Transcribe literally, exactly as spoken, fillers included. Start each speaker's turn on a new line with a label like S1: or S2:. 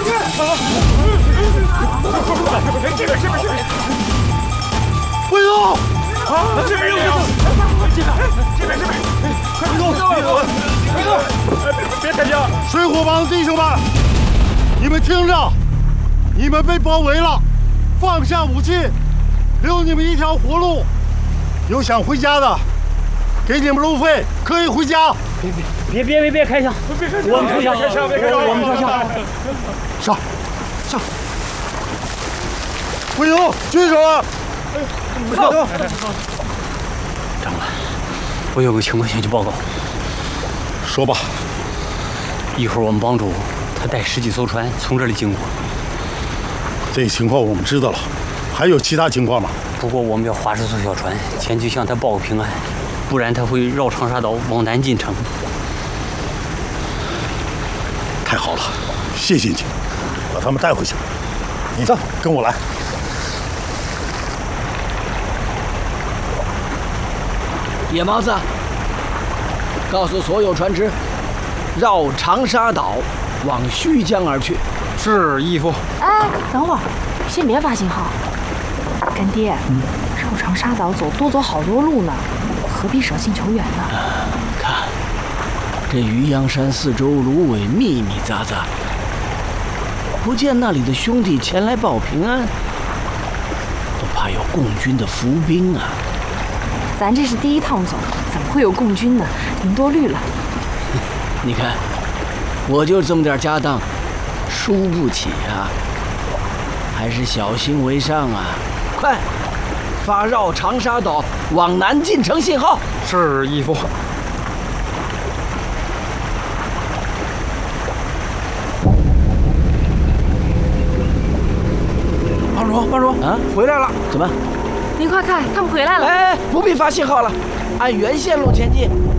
S1: 上去！这边，这边，这边！
S2: 不动！
S1: 啊，这边也有！这边，这边，这边！快别动！别动！别动！别开枪！
S2: 水火帮弟兄们，你们听着，你们被包围了，放下武器，留你们一条活路。有想回家的，给你们路费，可以回家。
S3: 别别别别别开枪！
S1: 别开枪！
S3: 我们投降！
S1: 别开枪！别开枪！
S3: 我们投降！
S2: 上，上！不行，举手啊！
S3: 走！长官，我有个情况先去报告。
S2: 说吧。
S3: 一会儿我们帮主他带十几艘船从这里经过。
S2: 这情况我们知道了，还有其他情况吗？
S3: 不过我们要划这艘小船前去向他报个平安，不然他会绕长沙岛往南进城。
S2: 太好了，谢谢你，把他们带回去。你这跟我来。
S4: 野毛子，告诉所有船只，绕长沙岛往胥江而去。
S5: 是，义父。
S6: 哎，等会儿，先别发信号。干爹，嗯、绕长沙岛走多走好多路呢，何必舍近求远呢？
S4: 啊、看，这渔阳山四周芦苇密密匝匝，不见那里的兄弟前来报平安，都怕有共军的伏兵啊。
S6: 咱这是第一趟走，怎么会有共军呢？您多虑了。
S4: 你看，我就这么点家当，输不起啊，还是小心为上啊！快，发绕长沙岛往南进城信号。
S5: 是，义父。
S4: 帮主，帮主啊，回来了！怎么？
S6: 您快看，他们回来了！
S4: 哎，不必发信号了，按原线路前进。